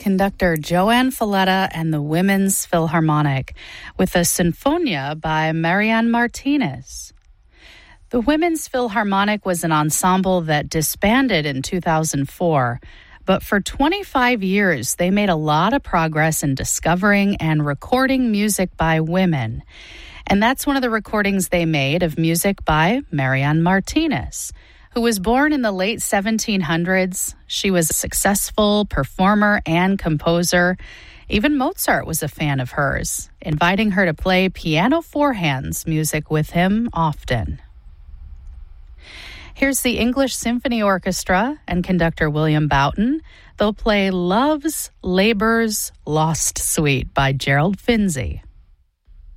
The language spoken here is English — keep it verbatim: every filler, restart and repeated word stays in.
conductor Joanne Falletta and the Women's Philharmonic with a Sinfonia by Marianne Martinez. The Women's Philharmonic was an ensemble that disbanded in two thousand four, but for twenty-five years they made a lot of progress in discovering and recording music by women. And that's one of the recordings they made of music by Marianne Martinez, who was born in the late seventeen hundreds. She was a successful performer and composer. Even Mozart was a fan of hers, inviting her to play piano four hands music with him often. Here's the English Symphony Orchestra and conductor William Boughton. They'll play Love's Labour's Lost Suite by Gerald Finzi.